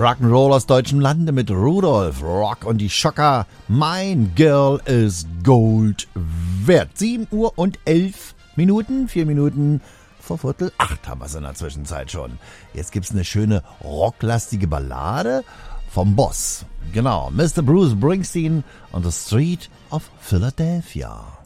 Rock'n'Roll aus deutschem Lande mit Rudolf, Rock und die Schocker. Mein Girl is Gold wert. 7 Uhr und 11 Minuten, 4 Minuten vor 7:45 haben wir es in der Zwischenzeit schon. Jetzt gibt's eine schöne rocklastige Ballade vom Boss. Genau, Mr. Bruce Springsteen on the Street of Philadelphia.